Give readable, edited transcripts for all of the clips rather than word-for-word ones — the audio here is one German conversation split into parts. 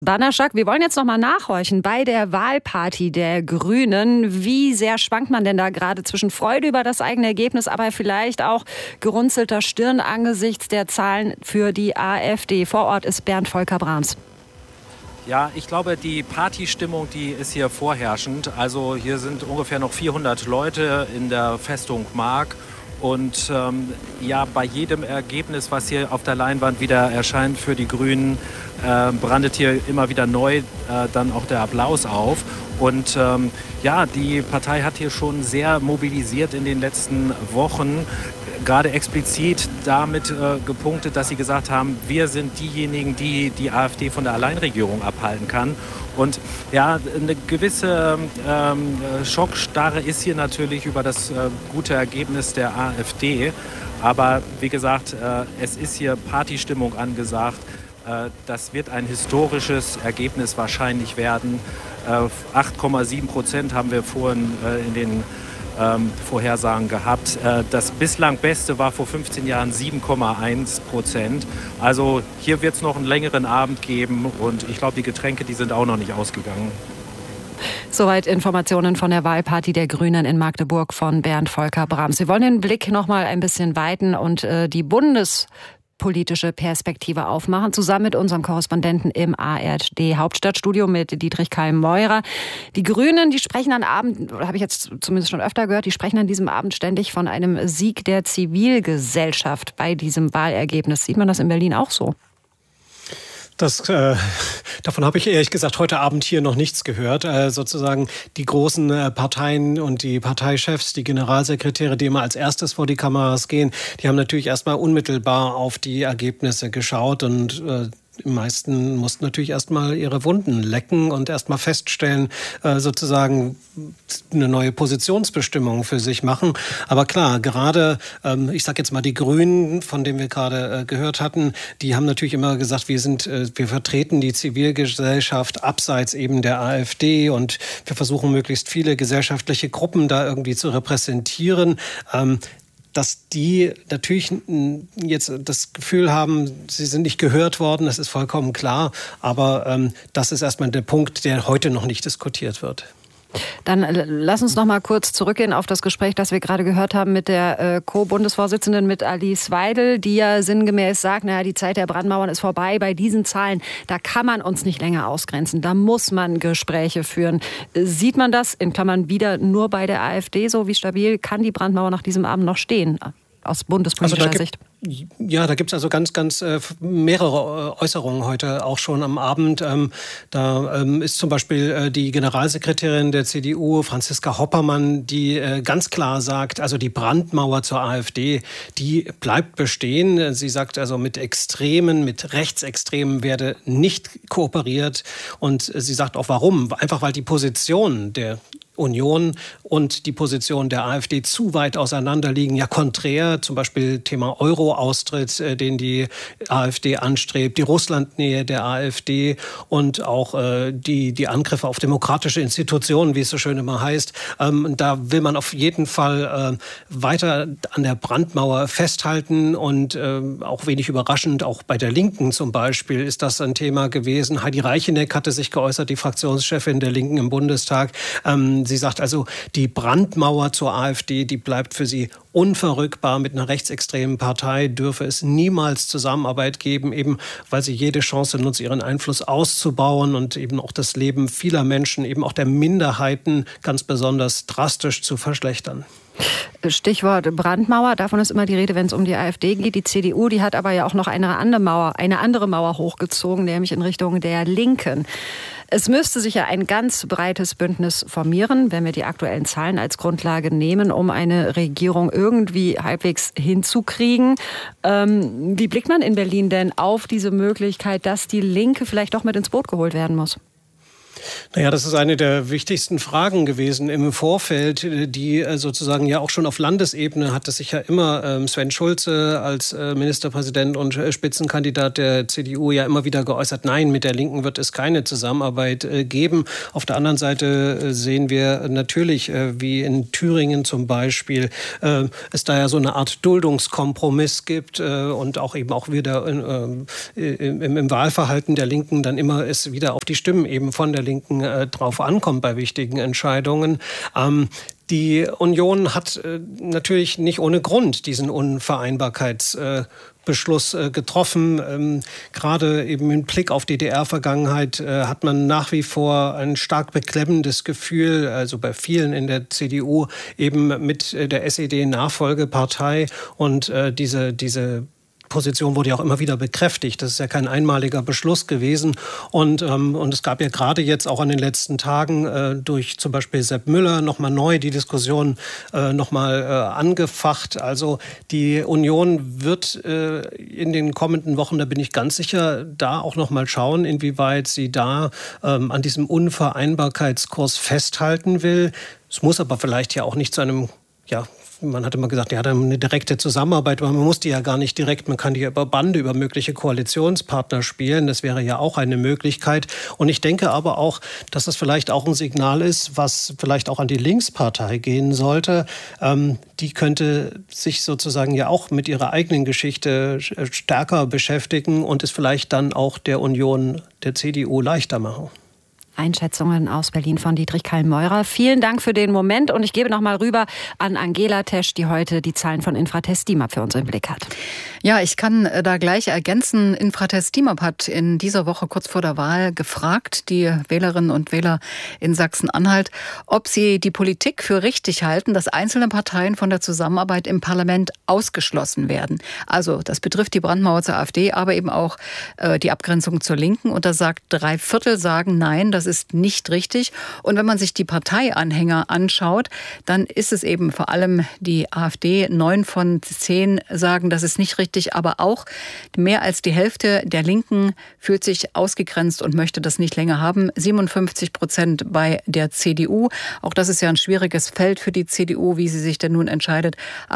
Banaschak, wir wollen jetzt noch mal nachhorchen bei der Wahlparty der Grünen. Wie sehr schwankt man denn da gerade zwischen Freude über das eigene Ergebnis, aber vielleicht auch gerunzelter Stirn angesichts der Zahlen für die AfD? Vor Ort ist Bernd Volker Brahms. Ja, ich glaube, die Partystimmung, die ist hier vorherrschend. Also hier sind ungefähr noch 400 Leute in der Festung Mark. Und bei jedem Ergebnis, was hier auf der Leinwand wieder erscheint für die Grünen, brandet hier immer wieder neu dann auch der Applaus auf. Und die Partei hat hier schon sehr mobilisiert in den letzten Wochen, gerade explizit damit gepunktet, dass sie gesagt haben, wir sind diejenigen, die die AfD von der Alleinregierung abhalten kann. Und ja, eine gewisse Schockstarre ist hier natürlich über das gute Ergebnis der AfD. Aber wie gesagt, es ist hier Partystimmung angesagt. Das wird ein historisches Ergebnis wahrscheinlich werden. 8,7% haben wir vorhin in den Vorhersagen gehabt. Das bislang Beste war vor 15 Jahren 7,1%. Also hier wird es noch einen längeren Abend geben und ich glaube, die Getränke, die sind auch noch nicht ausgegangen. Soweit Informationen von der Wahlparty der Grünen in Magdeburg von Bernd Volker Brahms. Wir wollen den Blick noch mal ein bisschen weiten und die bundespolitische Perspektive aufmachen, zusammen mit unserem Korrespondenten im ARD-Hauptstadtstudio mit Dietrich Keim-Meurer. Die Grünen, die sprechen am Abend, habe ich jetzt zumindest schon öfter gehört, die sprechen an diesem Abend ständig von einem Sieg der Zivilgesellschaft bei diesem Wahlergebnis. Sieht man das in Berlin auch so? Davon habe ich ehrlich gesagt heute Abend hier noch nichts gehört. Sozusagen die großen Parteien und die Parteichefs, die Generalsekretäre, die immer als erstes vor die Kameras gehen, die haben natürlich erstmal unmittelbar auf die Ergebnisse geschaut und die meisten mussten natürlich erstmal ihre Wunden lecken und erstmal feststellen, sozusagen eine neue Positionsbestimmung für sich machen. Aber klar, gerade, ich sage jetzt mal die Grünen, von denen wir gerade gehört hatten, die haben natürlich immer gesagt, wir vertreten die Zivilgesellschaft abseits eben der AfD und wir versuchen möglichst viele gesellschaftliche Gruppen da irgendwie zu repräsentieren. Dass die natürlich jetzt das Gefühl haben, sie sind nicht gehört worden, das ist vollkommen klar. Aber das ist erstmal der Punkt, der heute noch nicht diskutiert wird. Dann lass uns noch mal kurz zurückgehen auf das Gespräch, das wir gerade gehört haben mit der Co-Bundesvorsitzenden, mit Alice Weidel, die ja sinngemäß sagt, die Zeit der Brandmauern ist vorbei. Bei diesen Zahlen, da kann man uns nicht länger ausgrenzen. Da muss man Gespräche führen. Sieht man das, in Klammern wieder nur bei der AfD so? Wie stabil kann die Brandmauer nach diesem Abend noch stehen, aus bundespolitischer Sicht? Ja, da gibt's also ganz mehrere Äußerungen heute auch schon am Abend. Da ist zum Beispiel die Generalsekretärin der CDU, Franziska Hoppermann, die ganz klar sagt, also die Brandmauer zur AfD, die bleibt bestehen. Sie sagt also, mit Rechtsextremen werde nicht kooperiert. Und sie sagt auch, warum? Einfach weil die Position der Union und die Position der AfD zu weit auseinander liegen. Ja, konträr, zum Beispiel Thema Euro-Austritt, den die AfD anstrebt, die Russlandnähe der AfD und auch die Angriffe auf demokratische Institutionen, wie es so schön immer heißt. Da will man auf jeden Fall weiter an der Brandmauer festhalten und auch wenig überraschend, auch bei der Linken zum Beispiel ist das ein Thema gewesen. Heidi Reicheneck hatte sich geäußert, die Fraktionschefin der Linken im Bundestag. Sie sagt also, die Brandmauer zur AfD, die bleibt für sie unverrückbar. Mit einer rechtsextremen Partei dürfe es niemals Zusammenarbeit geben, eben weil sie jede Chance nutzt, ihren Einfluss auszubauen und eben auch das Leben vieler Menschen, eben auch der Minderheiten ganz besonders drastisch zu verschlechtern. Stichwort Brandmauer, davon ist immer die Rede, wenn es um die AfD geht. Die CDU, die hat aber ja auch noch eine andere Mauer hochgezogen, nämlich in Richtung der Linken. Es müsste sich ja ein ganz breites Bündnis formieren, wenn wir die aktuellen Zahlen als Grundlage nehmen, um eine Regierung irgendwie halbwegs hinzukriegen. Wie blickt man in Berlin denn auf diese Möglichkeit, dass die Linke vielleicht doch mit ins Boot geholt werden muss? Naja, das ist eine der wichtigsten Fragen gewesen im Vorfeld, die sozusagen ja auch schon auf Landesebene hatte sich ja immer Sven Schulze als Ministerpräsident und Spitzenkandidat der CDU ja immer wieder geäußert, nein, mit der Linken wird es keine Zusammenarbeit geben. Auf der anderen Seite sehen wir natürlich, wie in Thüringen zum Beispiel, es da ja so eine Art Duldungskompromiss gibt und auch eben auch wieder im Wahlverhalten der Linken dann immer es wieder auf die Stimmen eben von der Linken drauf ankommt bei wichtigen Entscheidungen. Die Union hat natürlich nicht ohne Grund diesen Unvereinbarkeitsbeschluss getroffen. Gerade eben im Blick auf DDR-Vergangenheit hat man nach wie vor ein stark beklemmendes Gefühl, also bei vielen in der CDU, eben mit der SED-Nachfolgepartei und diese Position wurde ja auch immer wieder bekräftigt. Das ist ja kein einmaliger Beschluss gewesen. Und es gab ja gerade jetzt auch in den letzten Tagen durch zum Beispiel Sepp Müller nochmal neu die Diskussion nochmal angefacht. Also die Union wird in den kommenden Wochen, da bin ich ganz sicher, da auch nochmal schauen, inwieweit sie da an diesem Unvereinbarkeitskurs festhalten will. Es muss aber vielleicht ja auch nicht zu einem, man hat immer gesagt, ja, dann eine direkte Zusammenarbeit, aber man muss die ja gar nicht direkt, man kann die über Bande, über mögliche Koalitionspartner spielen. Das wäre ja auch eine Möglichkeit. Und ich denke aber auch, dass das vielleicht auch ein Signal ist, was vielleicht auch an die Linkspartei gehen sollte. Die könnte sich sozusagen ja auch mit ihrer eigenen Geschichte stärker beschäftigen und es vielleicht dann auch der Union, der CDU leichter machen. Einschätzungen aus Berlin von Dietrich Kallmeurer. Vielen Dank für den Moment und ich gebe noch mal rüber an Angela Tesch, die heute die Zahlen von Infratest DIMAP für uns im Blick hat. Ja, ich kann da gleich ergänzen. Infratest DIMAP hat in dieser Woche kurz vor der Wahl gefragt, die Wählerinnen und Wähler in Sachsen-Anhalt, ob sie die Politik für richtig halten, dass einzelne Parteien von der Zusammenarbeit im Parlament ausgeschlossen werden. Also das betrifft die Brandmauer zur AfD, aber eben auch die Abgrenzung zur Linken. Und da sagt 3/4 sagen nein, das ist nicht richtig. Und wenn man sich die Parteianhänger anschaut, dann ist es eben vor allem die AfD. 9 von 10 sagen, das ist nicht richtig. Aber auch mehr als die Hälfte der Linken fühlt sich ausgegrenzt und möchte das nicht länger haben. 57% bei der CDU. Auch das ist ja ein schwieriges Feld für die CDU, wie sie sich denn nun entscheidet.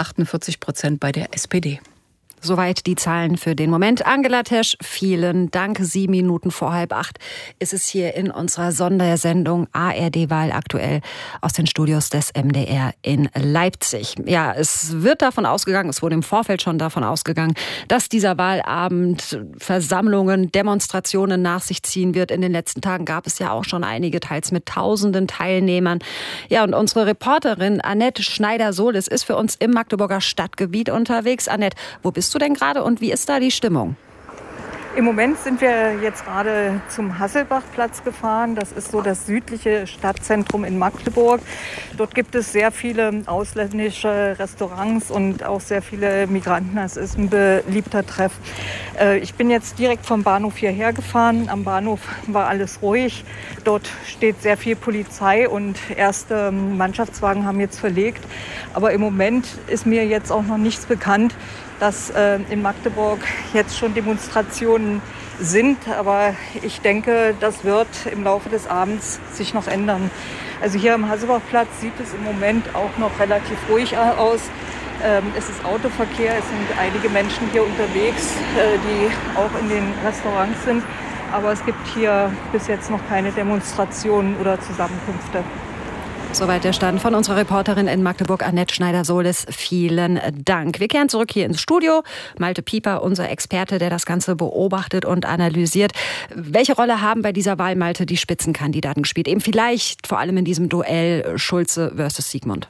48% bei der SPD. Soweit die Zahlen für den Moment. Angela Tesch, vielen Dank. 7 Minuten vor 7:30 ist es hier in unserer Sondersendung ARD-Wahl aktuell aus den Studios des MDR in Leipzig. Ja, es wird davon ausgegangen, es wurde im Vorfeld schon davon ausgegangen, dass dieser Wahlabend Versammlungen, Demonstrationen nach sich ziehen wird. In den letzten Tagen gab es ja auch schon einige, teils mit tausenden Teilnehmern. Ja, und unsere Reporterin Annette Schneider-Sohles ist für uns im Magdeburger Stadtgebiet unterwegs. Annette, wo bist du denn gerade und wie ist da die Stimmung? Im Moment sind wir jetzt gerade zum Hasselbachplatz gefahren. Das ist so das südliche Stadtzentrum in Magdeburg. Dort gibt es sehr viele ausländische Restaurants und auch sehr viele Migranten. Das ist ein beliebter Treff. Ich bin jetzt direkt vom Bahnhof hierher gefahren. Am Bahnhof war alles ruhig. Dort steht sehr viel Polizei und erste Mannschaftswagen haben jetzt verlegt. Aber im Moment ist mir jetzt auch noch nichts bekannt, dass in Magdeburg jetzt schon Demonstrationen sind. Aber ich denke, das wird im Laufe des Abends sich noch ändern. Also hier am Hasselbachplatz sieht es im Moment auch noch relativ ruhig aus. Es ist Autoverkehr, es sind einige Menschen hier unterwegs, die auch in den Restaurants sind. Aber es gibt hier bis jetzt noch keine Demonstrationen oder Zusammenkünfte. Soweit der Stand von unserer Reporterin in Magdeburg, Annette Schneider-Sohles. Vielen Dank. Wir kehren zurück hier ins Studio. Malte Pieper, unser Experte, der das Ganze beobachtet und analysiert. Welche Rolle haben bei dieser Wahl, Malte, die Spitzenkandidaten gespielt? Eben vielleicht vor allem in diesem Duell Schulze versus Siegmund.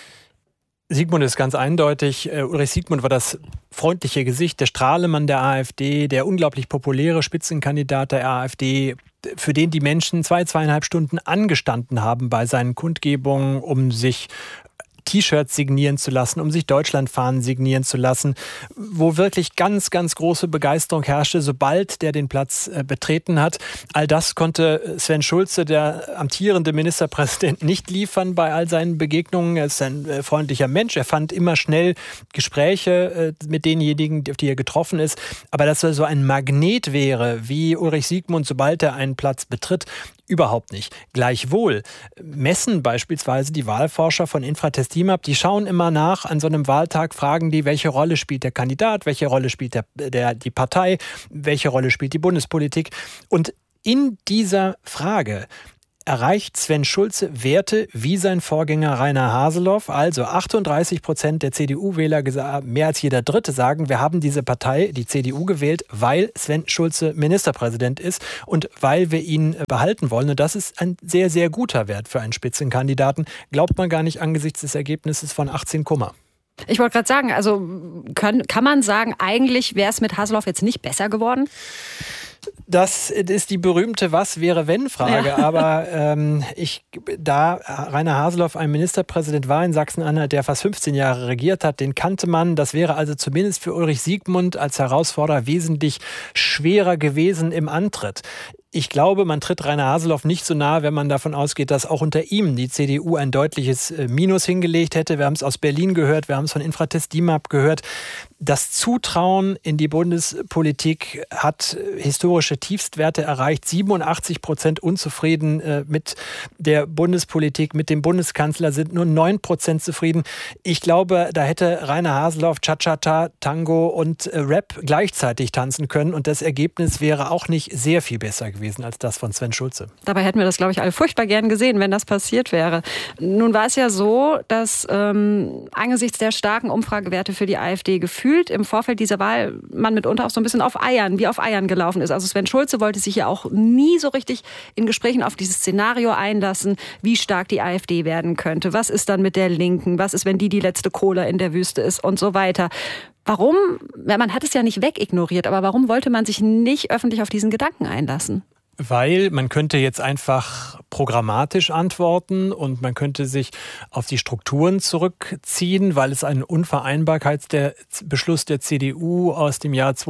Siegmund ist ganz eindeutig. Ulrich Siegmund war das freundliche Gesicht, der Strahlemann der AfD, der unglaublich populäre Spitzenkandidat der AfD, für den die Menschen 2,5 Stunden angestanden haben bei seinen Kundgebungen, um sich T-Shirts signieren zu lassen, um sich Deutschlandfahnen signieren zu lassen, wo wirklich ganz, ganz große Begeisterung herrschte, sobald der den Platz betreten hat. All das konnte Sven Schulze, der amtierende Ministerpräsident, nicht liefern bei all seinen Begegnungen. Er ist ein freundlicher Mensch. Er fand immer schnell Gespräche mit denjenigen, auf die er getroffen ist. Aber dass er so ein Magnet wäre, wie Ulrich Siegmund, sobald er einen Platz betritt, Überhaupt nicht. Gleichwohl messen beispielsweise die Wahlforscher von Infratest DIMAP, die schauen immer nach an so einem Wahltag, fragen die, welche Rolle spielt der Kandidat, welche Rolle spielt die Partei, welche Rolle spielt die Bundespolitik. Und in dieser Frage erreicht Sven Schulze Werte wie sein Vorgänger Rainer Haseloff. Also 38% der CDU-Wähler, mehr als jeder Dritte, sagen, wir haben diese Partei, die CDU, gewählt, weil Sven Schulze Ministerpräsident ist und weil wir ihn behalten wollen. Und das ist ein sehr, sehr guter Wert für einen Spitzenkandidaten. Glaubt man gar nicht angesichts des Ergebnisses von 18, Ich wollte gerade sagen, also kann man sagen, eigentlich wäre es mit Haseloff jetzt nicht besser geworden? Das ist die berühmte Was-wäre-wenn-Frage. Ja. Aber da Rainer Haseloff ein Ministerpräsident war in Sachsen-Anhalt, der fast 15 Jahre regiert hat, den kannte man. Das wäre also zumindest für Ulrich Siegmund als Herausforderer wesentlich schwerer gewesen im Antritt. Ich glaube, man tritt Rainer Haseloff nicht so nahe, wenn man davon ausgeht, dass auch unter ihm die CDU ein deutliches Minus hingelegt hätte. Wir haben es aus Berlin gehört, wir haben es von Infratest DIMAP gehört. Das Zutrauen in die Bundespolitik hat historische Tiefstwerte erreicht. 87% unzufrieden mit der Bundespolitik, mit dem Bundeskanzler, sind nur 9% zufrieden. Ich glaube, da hätte Rainer Haseloff Cha-Cha-Cha, Tango und Rap gleichzeitig tanzen können. Und das Ergebnis wäre auch nicht sehr viel besser gewesen als das von Sven Schulze. Dabei hätten wir das, glaube ich, alle furchtbar gern gesehen, wenn das passiert wäre. Nun war es ja so, dass angesichts der starken Umfragewerte für die AfD gefühlt im Vorfeld dieser Wahl man mitunter auch so ein bisschen auf Eiern gelaufen ist. Also Sven Schulze wollte sich ja auch nie so richtig in Gesprächen auf dieses Szenario einlassen, wie stark die AfD werden könnte. Was ist dann mit der Linken? Was ist, wenn die letzte Cola in der Wüste ist und so weiter? Warum, man hat es ja nicht wegignoriert, aber warum wollte man sich nicht öffentlich auf diesen Gedanken einlassen? Weil man könnte jetzt einfach programmatisch antworten und man könnte sich auf die Strukturen zurückziehen, weil es einen Unvereinbarkeitsbeschluss der CDU aus dem Jahr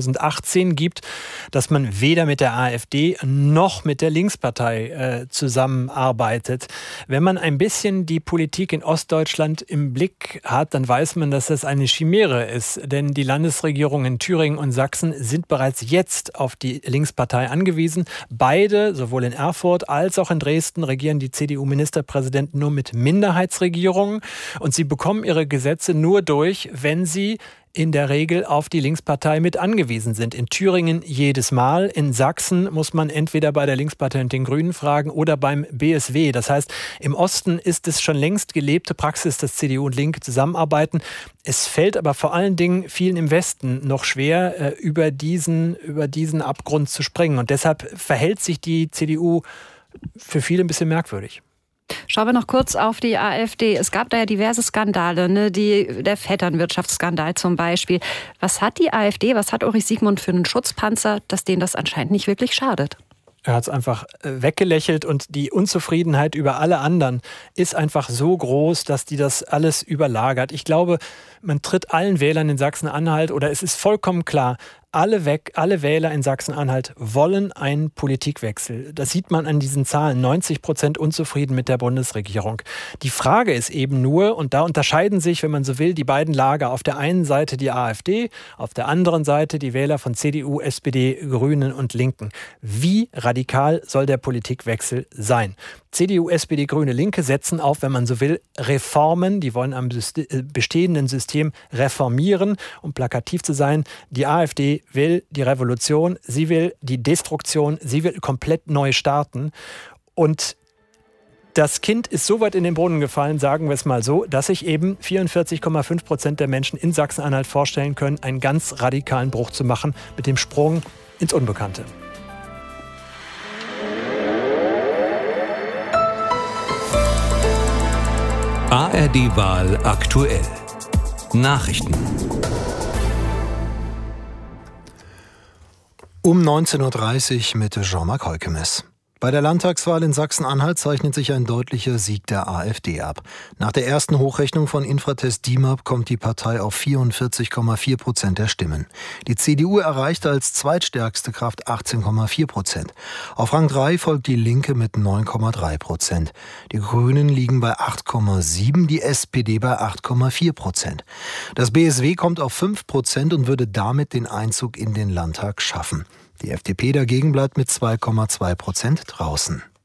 2018 gibt, dass man weder mit der AfD noch mit der Linkspartei zusammenarbeitet. Wenn man ein bisschen die Politik in Ostdeutschland im Blick hat, dann weiß man, dass das eine Chimäre ist. Denn die Landesregierungen in Thüringen und Sachsen sind bereits jetzt auf die Linkspartei angewiesen. Beide, sowohl in Erfurt als auch in Dresden, regieren die CDU-Ministerpräsidenten nur mit Minderheitsregierungen. Und sie bekommen ihre Gesetze nur durch, wenn sie in der Regel auf die Linkspartei mit angewiesen sind. In Thüringen jedes Mal. In Sachsen muss man entweder bei der Linkspartei und den Grünen fragen oder beim BSW. Das heißt, im Osten ist es schon längst gelebte Praxis, dass CDU und Linke zusammenarbeiten. Es fällt aber vor allen Dingen vielen im Westen noch schwer, über diesen Abgrund zu springen. Und deshalb verhält sich die CDU für viele ein bisschen merkwürdig. Schauen wir noch kurz auf die AfD. Es gab da ja diverse Skandale, der Vetternwirtschaftsskandal zum Beispiel. Was hat die AfD, was hat Ulrich Siegmund für einen Schutzpanzer, dass denen das anscheinend nicht wirklich schadet? Er hat es einfach weggelächelt und die Unzufriedenheit über alle anderen ist einfach so groß, dass die das alles überlagert. Ich glaube, man tritt allen Wählern in Sachsen-Anhalt, oder es ist vollkommen klar, alle Wähler in Sachsen-Anhalt wollen einen Politikwechsel. Das sieht man an diesen Zahlen. 90% unzufrieden mit der Bundesregierung. Die Frage ist eben nur, und da unterscheiden sich, wenn man so will, die beiden Lager. Auf der einen Seite die AfD, auf der anderen Seite die Wähler von CDU, SPD, Grünen und Linken. Wie radikal soll der Politikwechsel sein? CDU, SPD, Grüne, Linke setzen auf, wenn man so will, Reformen. Die wollen am bestehenden System reformieren. Um plakativ zu sein, die AfD will die Revolution, sie will die Destruktion, sie will komplett neu starten. Und das Kind ist so weit in den Brunnen gefallen, sagen wir es mal so, dass sich eben 44,5% der Menschen in Sachsen-Anhalt vorstellen können, einen ganz radikalen Bruch zu machen mit dem Sprung ins Unbekannte. ARD-Wahl aktuell. Nachrichten. Um 19.30 Uhr mit Jean-Marc Heukemes. Bei der Landtagswahl in Sachsen-Anhalt zeichnet sich ein deutlicher Sieg der AfD ab. Nach der ersten Hochrechnung von Infratest DIMAP kommt die Partei auf 44,4% der Stimmen. Die CDU erreichte als zweitstärkste Kraft 18,4%. Auf Rang 3 folgt die Linke mit 9,3%. Die Grünen liegen bei 8,7%, die SPD bei 8,4%. Das BSW kommt auf 5% und würde damit den Einzug in den Landtag schaffen. Die FDP dagegen bleibt mit 2,2% draußen.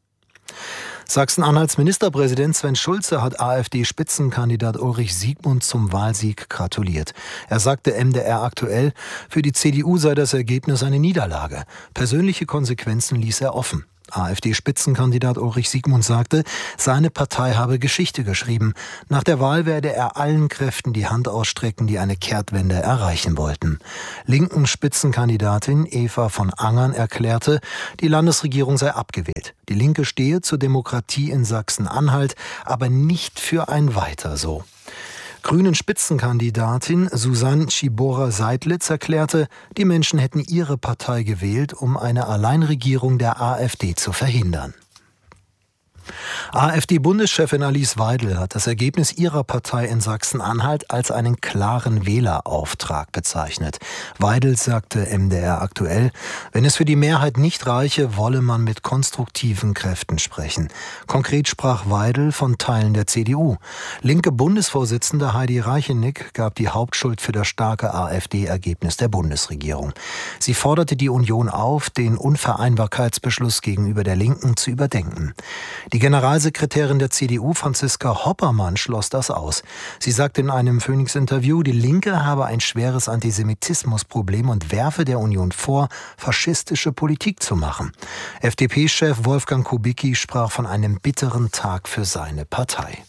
Sachsen-Anhalts Ministerpräsident Sven Schulze hat AfD-Spitzenkandidat Ulrich Siegmund zum Wahlsieg gratuliert. Er sagte MDR aktuell, für die CDU sei das Ergebnis eine Niederlage. Persönliche Konsequenzen ließ er offen. AfD-Spitzenkandidat Ulrich Siegmund sagte, seine Partei habe Geschichte geschrieben. Nach der Wahl werde er allen Kräften die Hand ausstrecken, die eine Kehrtwende erreichen wollten. Linken Spitzenkandidatin Eva von Angern erklärte, die Landesregierung sei abgewählt. Die Linke stehe zur Demokratie in Sachsen-Anhalt, aber nicht für ein Weiter so. Grünen Spitzenkandidatin Susanne Schibora-Seidlitz erklärte, die Menschen hätten ihre Partei gewählt, um eine Alleinregierung der AfD zu verhindern. AfD-Bundeschefin Alice Weidel hat das Ergebnis ihrer Partei in Sachsen-Anhalt als einen klaren Wählerauftrag bezeichnet. Weidel sagte MDR aktuell, wenn es für die Mehrheit nicht reiche, wolle man mit konstruktiven Kräften sprechen. Konkret sprach Weidel von Teilen der CDU. Linke Bundesvorsitzende Heidi Reichenick gab die Hauptschuld für das starke AfD-Ergebnis der Bundesregierung. Sie forderte die Union auf, den Unvereinbarkeitsbeschluss gegenüber der Linken zu überdenken. Die Generalsekretärin der CDU, Franziska Hoppermann, schloss das aus. Sie sagte in einem Phoenix-Interview, die Linke habe ein schweres Antisemitismusproblem und werfe der Union vor, faschistische Politik zu machen. FDP-Chef Wolfgang Kubicki sprach von einem bitteren Tag für seine Partei.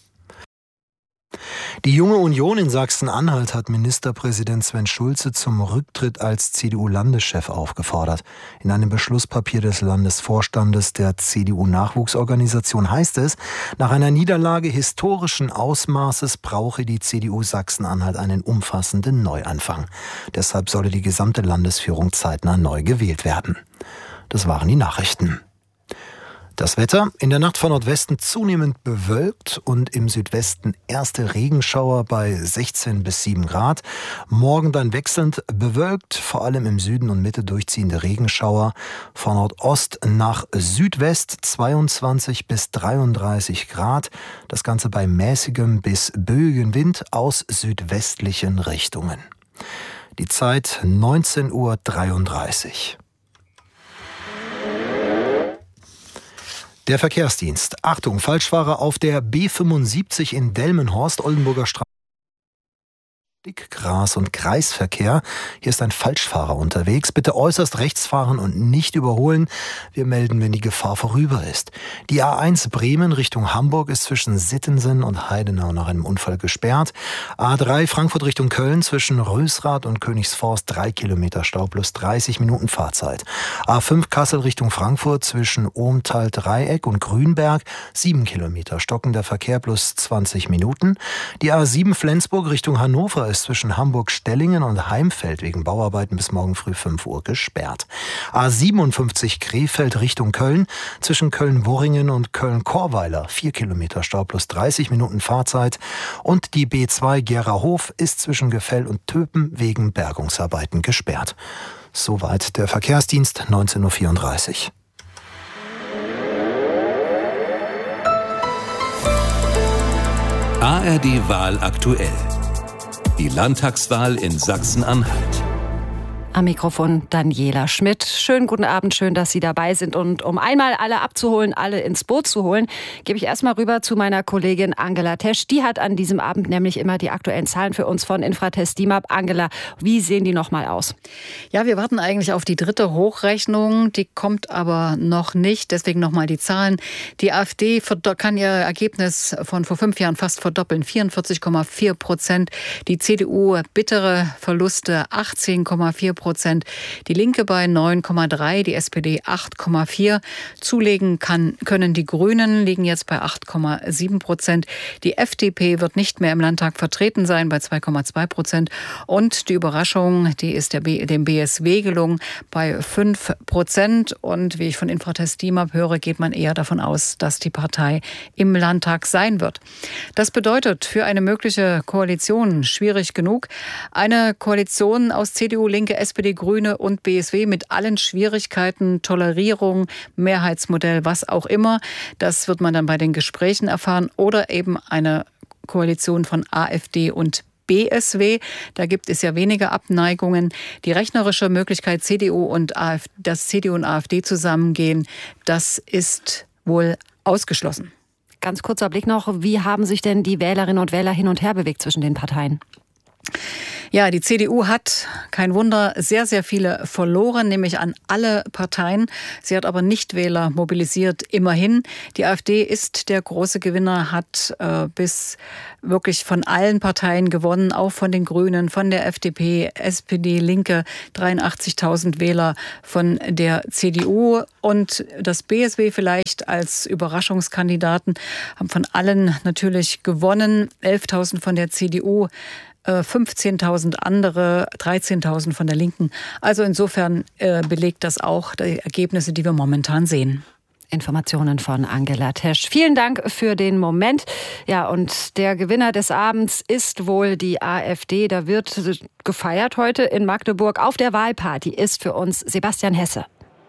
Die Junge Union in Sachsen-Anhalt hat Ministerpräsident Sven Schulze zum Rücktritt als CDU-Landeschef aufgefordert. In einem Beschlusspapier des Landesvorstandes der CDU-Nachwuchsorganisation heißt es, nach einer Niederlage historischen Ausmaßes brauche die CDU Sachsen-Anhalt einen umfassenden Neuanfang. Deshalb solle die gesamte Landesführung zeitnah neu gewählt werden. Das waren die Nachrichten. Das Wetter: in der Nacht von Nordwesten zunehmend bewölkt und im Südwesten erste Regenschauer bei 16 bis 7 Grad. Morgen dann wechselnd bewölkt, vor allem im Süden und Mitte durchziehende Regenschauer. Von Nordost nach Südwest 22 bis 33 Grad. Das Ganze bei mäßigem bis böigem Wind aus südwestlichen Richtungen. Die Zeit 19:33 Uhr. Der Verkehrsdienst. Achtung, Falschfahrer auf der B75 in Delmenhorst, Oldenburger Straße. Gras- und Kreisverkehr. Hier ist ein Falschfahrer unterwegs. Bitte äußerst rechts fahren und nicht überholen. Wir melden, wenn die Gefahr vorüber ist. Die A1 Bremen Richtung Hamburg ist zwischen Sittensen und Heidenau nach einem Unfall gesperrt. A3 Frankfurt Richtung Köln zwischen Rösrath und Königsforst 3 Kilometer Stau plus 30 Minuten Fahrzeit. A5 Kassel Richtung Frankfurt zwischen Ohmtal-Dreieck und Grünberg 7 Kilometer stockender Verkehr plus 20 Minuten. Die A7 Flensburg Richtung Hannover ist zwischen Hamburg-Stellingen und Heimfeld wegen Bauarbeiten bis morgen früh 5 Uhr gesperrt. A57 Krefeld Richtung Köln zwischen Köln-Worringen und Köln-Chorweiler 4 Kilometer Stau plus 30 Minuten Fahrzeit. Und die B2 Gerahof ist zwischen Gefell und Töpen wegen Bergungsarbeiten gesperrt. Soweit der Verkehrsdienst, 19:34 Uhr. ARD-Wahl aktuell. Die Landtagswahl in Sachsen-Anhalt. Am Mikrofon Daniela Schmidt. Schönen guten Abend, schön, dass Sie dabei sind. Und um einmal alle abzuholen, alle ins Boot zu holen, gebe ich erstmal rüber zu meiner Kollegin Angela Tesch. Die hat an diesem Abend nämlich immer die aktuellen Zahlen für uns von Infratest DIMAP. Angela, wie sehen die nochmal aus? Ja, wir warten eigentlich auf die dritte Hochrechnung. Die kommt aber noch nicht. Deswegen nochmal die Zahlen. Die AfD kann ihr Ergebnis von vor 5 Jahren fast verdoppeln. 44,4%. Die CDU bittere Verluste 18,4%. Die Linke bei 9,3%, die SPD 8,4%. Zulegen können die Grünen, liegen jetzt bei 8,7%. Die FDP wird nicht mehr im Landtag vertreten sein, bei 2,2%. Und die Überraschung, die ist dem BSW gelungen, bei 5%. Und wie ich von Infratest DIMAP höre, geht man eher davon aus, dass die Partei im Landtag sein wird. Das bedeutet für eine mögliche Koalition schwierig genug. Eine Koalition aus CDU, Linke, SPD, Grüne und BSW mit allen Schwierigkeiten, Tolerierung, Mehrheitsmodell, was auch immer. Das wird man dann bei den Gesprächen erfahren. Oder eben eine Koalition von AfD und BSW. Da gibt es ja weniger Abneigungen. Die rechnerische Möglichkeit, dass CDU und AfD zusammengehen, das ist wohl ausgeschlossen. Ganz kurzer Blick noch, wie haben sich denn die Wählerinnen und Wähler hin und her bewegt zwischen den Parteien? Ja, die CDU hat, kein Wunder, sehr, sehr viele verloren, nämlich an alle Parteien. Sie hat aber Nichtwähler mobilisiert, immerhin. Die AfD ist der große Gewinner, hat bis wirklich von allen Parteien gewonnen, auch von den Grünen, von der FDP, SPD, Linke, 83.000 Wähler von der CDU. Und das BSW vielleicht als Überraschungskandidaten haben von allen natürlich gewonnen. 11.000 von der CDU. 15.000 andere, 13.000 von der Linken. Also insofern belegt das auch die Ergebnisse, die wir momentan sehen. Informationen von Angela Tesch. Vielen Dank für den Moment. Ja, und der Gewinner des Abends ist wohl die AfD. Da wird gefeiert heute in Magdeburg. Auf der Wahlparty ist für uns Sebastian Hesse.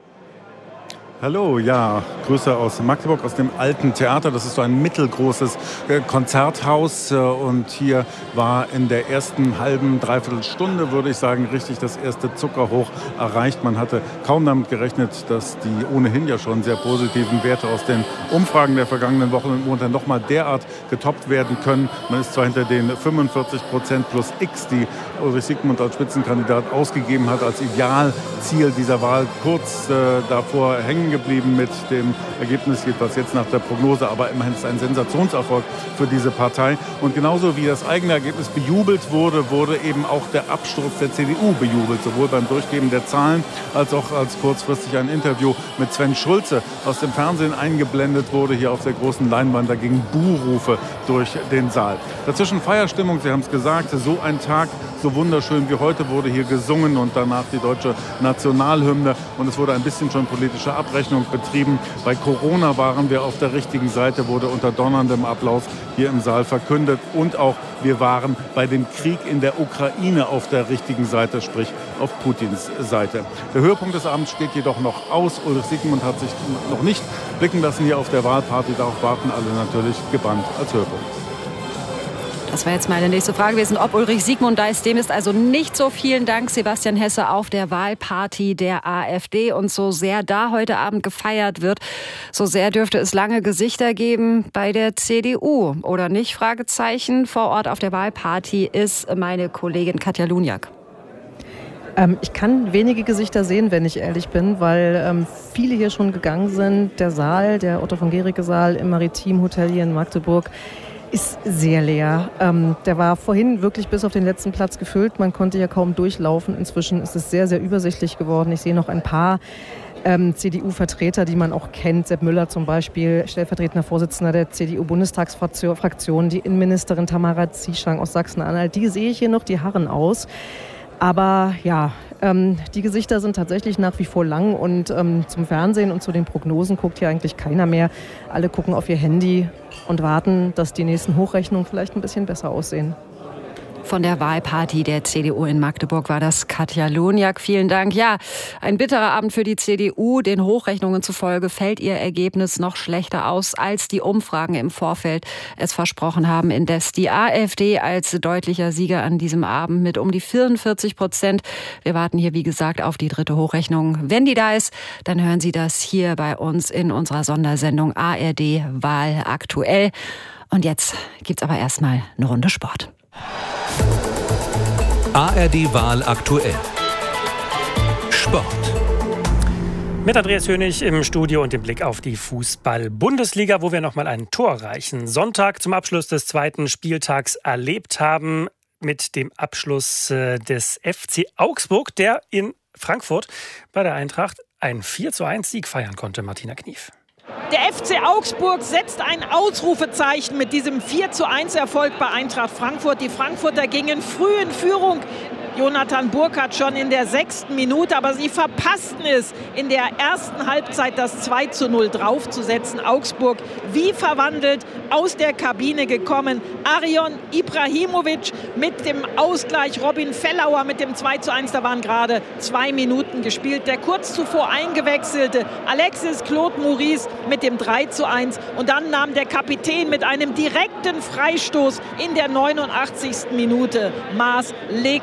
Hallo, ja, Grüße aus Magdeburg, aus dem Alten Theater. Das ist so ein mittelgroßes Konzerthaus und hier war in der ersten halben, dreiviertel Stunde, würde ich sagen, richtig das erste Zuckerhoch erreicht. Man hatte kaum damit gerechnet, dass die ohnehin ja schon sehr positiven Werte aus den Umfragen der vergangenen Wochen und Monate nochmal derart getoppt werden können. Man ist zwar hinter den 45% plus X, die Ulrich Siegmund als Spitzenkandidat ausgegeben hat, als Idealziel dieser Wahl kurz davor hängen geblieben mit dem Ergebnis, jedenfalls jetzt nach der Prognose, aber immerhin ist es ein Sensationserfolg für diese Partei. Und genauso wie das eigene Ergebnis bejubelt wurde, wurde eben auch der Absturz der CDU bejubelt, sowohl beim Durchgeben der Zahlen als auch als kurzfristig ein Interview mit Sven Schulze aus dem Fernsehen eingeblendet wurde, hier auf der großen Leinwand. Da gingen Buhrufe durch den Saal. Dazwischen Feierstimmung, Sie haben es gesagt, so ein Tag, so wunderschön wie heute wurde hier gesungen und danach die deutsche Nationalhymne und es wurde ein bisschen schon politische Abrechnung betrieben. Bei Corona waren wir auf der richtigen Seite, wurde unter donnerndem Applaus hier im Saal verkündet und auch wir waren bei dem Krieg in der Ukraine auf der richtigen Seite, sprich auf Putins Seite. Der Höhepunkt des Abends steht jedoch noch aus. Ulrich Siegmund hat sich noch nicht blicken lassen hier auf der Wahlparty. Darauf warten alle natürlich gebannt als Höhepunkt. Das war jetzt meine nächste Frage gewesen, ob Ulrich Siegmund da ist. Dem ist also nicht so. Vielen Dank, Sebastian Hesse, auf der Wahlparty der AfD. Und so sehr da heute Abend gefeiert wird, so sehr dürfte es lange Gesichter geben bei der CDU. Oder nicht? Fragezeichen. Vor Ort auf der Wahlparty ist meine Kollegin Katja Luniak. Ich kann wenige Gesichter sehen, wenn ich ehrlich bin, weil viele hier schon gegangen sind. Der Saal, der Otto von Guericke Saal im Maritim Hotel hier in Magdeburg, ist sehr leer. Der war vorhin wirklich bis auf den letzten Platz gefüllt. Man konnte ja kaum durchlaufen. Inzwischen ist es sehr, sehr übersichtlich geworden. Ich sehe noch ein paar CDU-Vertreter, die man auch kennt. Sepp Müller zum Beispiel, stellvertretender Vorsitzender der CDU-Bundestagsfraktion. Die Innenministerin Tamara Zieschang aus Sachsen-Anhalt. Die sehe ich hier noch, die harren aus. Aber ja, die Gesichter sind tatsächlich nach wie vor lang und zum Fernsehen und zu den Prognosen guckt hier eigentlich keiner mehr. Alle gucken auf ihr Handy und warten, dass die nächsten Hochrechnungen vielleicht ein bisschen besser aussehen. Von der Wahlparty der CDU in Magdeburg war das Katja Luniak. Vielen Dank. Ja, ein bitterer Abend für die CDU. Den Hochrechnungen zufolge fällt ihr Ergebnis noch schlechter aus, als die Umfragen im Vorfeld es versprochen haben. Indes die AfD als deutlicher Sieger an diesem Abend mit um die 44%. Wir warten hier, wie gesagt, auf die dritte Hochrechnung. Wenn die da ist, dann hören Sie das hier bei uns in unserer Sondersendung ARD Wahl aktuell. Und jetzt gibt's aber erstmal eine Runde Sport. ARD Wahl aktuell. Sport. Mit Andreas Hönig im Studio und dem Blick auf die Fußball-Bundesliga, wo wir nochmal einen torreichen Sonntag zum Abschluss des zweiten Spieltags erlebt haben. Mit dem Abschluss des FC Augsburg, der in Frankfurt bei der Eintracht einen 4:1 Sieg feiern konnte. Martina Knief. Der FC Augsburg setzt ein Ausrufezeichen mit diesem 4:1 Erfolg bei Eintracht Frankfurt. Die Frankfurter gingen früh in Führung. Jonathan Burkhardt schon in der 6. Minute, aber sie verpassten es, in der ersten Halbzeit das 2:0 draufzusetzen. Augsburg wie verwandelt aus der Kabine gekommen. Arion Ibrahimovic mit dem Ausgleich, Robin Fellauer mit dem 2:1, da waren gerade 2 Minuten gespielt. Der kurz zuvor eingewechselte Alexis Claude Maurice mit dem 3:1 und dann nahm der Kapitän mit einem direkten Freistoß in der 89. Minute. Maas legte das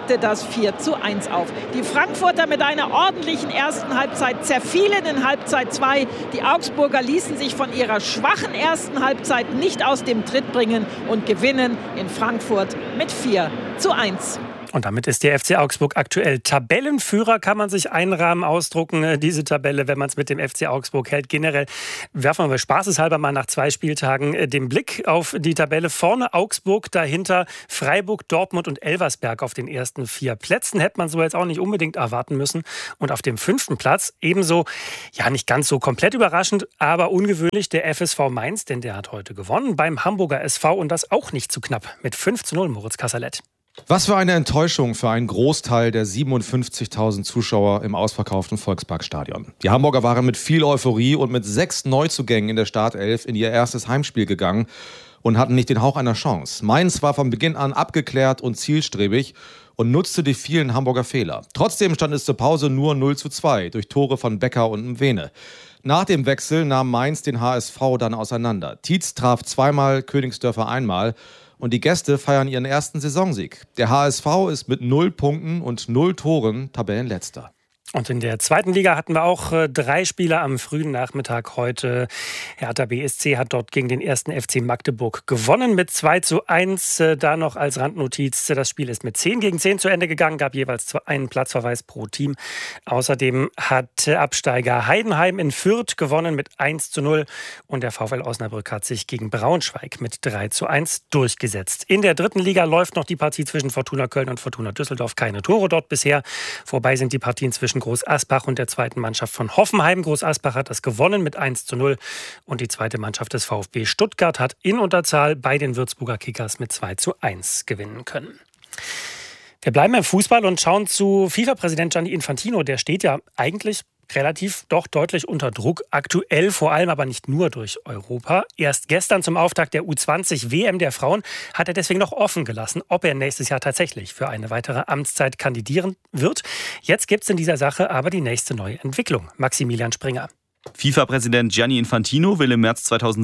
4:1 auf. Die Frankfurter mit einer ordentlichen ersten Halbzeit zerfielen in Halbzeit 2. Die Augsburger ließen sich von ihrer schwachen ersten Halbzeit nicht aus dem Tritt bringen und gewinnen in Frankfurt mit 4:1. Und damit ist der FC Augsburg aktuell Tabellenführer, kann man sich einrahmen, ausdrucken, diese Tabelle, wenn man es mit dem FC Augsburg hält. Generell werfen wir spaßeshalber mal nach 2 Spieltagen den Blick auf die Tabelle. Vorne Augsburg, dahinter Freiburg, Dortmund und Elversberg auf den ersten 4 Plätzen. Hätte man so jetzt auch nicht unbedingt erwarten müssen. Und auf dem 5. Platz ebenso, ja nicht ganz so komplett überraschend, aber ungewöhnlich der FSV Mainz, denn der hat heute gewonnen beim Hamburger SV und das auch nicht zu knapp mit 5:0, Moritz Kasserlet. Was für eine Enttäuschung für einen Großteil der 57.000 Zuschauer im ausverkauften Volksparkstadion. Die Hamburger waren mit viel Euphorie und mit 6 Neuzugängen in der Startelf in ihr erstes Heimspiel gegangen und hatten nicht den Hauch einer Chance. Mainz war von Beginn an abgeklärt und zielstrebig und nutzte die vielen Hamburger Fehler. Trotzdem stand es zur Pause nur 0:2 durch Tore von Becker und Mwene. Nach dem Wechsel nahm Mainz den HSV dann auseinander. Tietz traf 2-mal, Königsdörfer 1-mal. Und die Gäste feiern ihren ersten Saisonsieg. Der HSV ist mit 0 Punkten und 0 Toren Tabellenletzter. Und in der 2. Liga hatten wir auch 3 Spiele am frühen Nachmittag heute. Hertha BSC hat dort gegen den 1. FC Magdeburg gewonnen mit 2:1. Da noch als Randnotiz, das Spiel ist mit 10:10 zu Ende gegangen, gab jeweils einen Platzverweis pro Team. Außerdem hat Absteiger Heidenheim in Fürth gewonnen mit 1:0 und der VfL Osnabrück hat sich gegen Braunschweig mit 3:1 durchgesetzt. In der 3. Liga läuft noch die Partie zwischen Fortuna Köln und Fortuna Düsseldorf. Keine Tore dort bisher. Vorbei sind die Partien zwischen Groß Asbach und der 2. Mannschaft von Hoffenheim. Groß Asbach hat das gewonnen mit 1:0 und die 2. Mannschaft des VfB Stuttgart hat in Unterzahl bei den Würzburger Kickers mit 2:1 gewinnen können. Wir bleiben im Fußball und schauen zu FIFA-Präsident Gianni Infantino. Der steht ja eigentlich relativ doch deutlich unter Druck. Aktuell vor allem aber nicht nur durch Europa. Erst gestern zum Auftakt der U20-WM der Frauen hat er deswegen noch offen gelassen, ob er nächstes Jahr tatsächlich für eine weitere Amtszeit kandidieren wird. Jetzt gibt es in dieser Sache aber die nächste neue Entwicklung. Maximilian Springer. FIFA-Präsident Gianni Infantino will im März